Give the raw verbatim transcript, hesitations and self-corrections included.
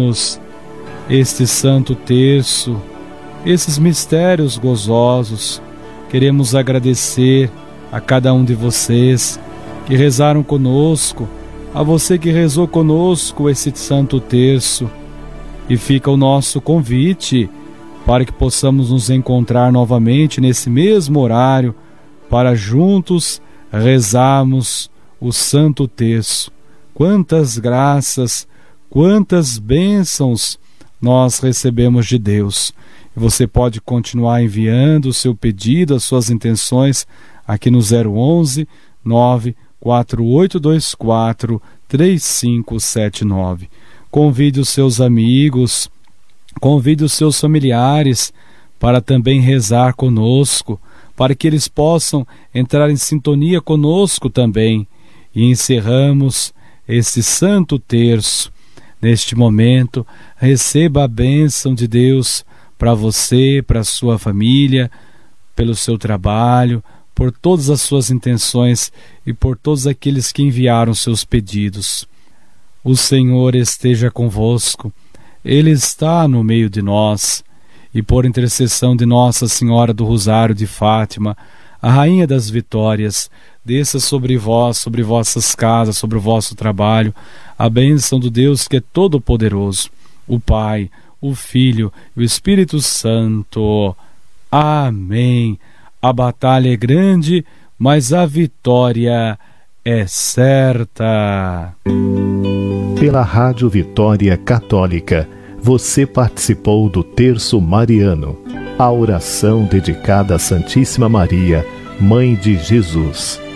recebemos este Santo Terço, esses mistérios gozosos, queremos agradecer a cada um de vocês que rezaram conosco, a você que rezou conosco esse Santo Terço. E fica o nosso convite para que possamos nos encontrar novamente nesse mesmo horário, para juntos rezarmos o Santo Terço. Quantas graças, quantas bênçãos nós recebemos de Deus. E você pode continuar enviando o seu pedido, as suas intenções aqui no zero onze, nove quatro oito dois quatro, três cinco sete nove. Convide os seus amigos, convide os seus familiares para também rezar conosco, para que eles possam entrar em sintonia conosco também. E encerramos esse Santo Terço. Neste momento, receba a bênção de Deus para você, para a sua família, pelo seu trabalho, por todas as suas intenções e por todos aqueles que enviaram seus pedidos. O Senhor esteja convosco, Ele está no meio de nós, e por intercessão de Nossa Senhora do Rosário de Fátima, a Rainha das Vitórias, desça sobre vós, sobre vossas casas, sobre o vosso trabalho, a bênção do Deus que é todo-poderoso, o Pai, o Filho e o Espírito Santo. Amém. A batalha é grande, mas a vitória é certa. Pela Rádio Vitória Católica, você participou do Terço Mariano, a oração dedicada à Santíssima Maria, Mãe de Jesus.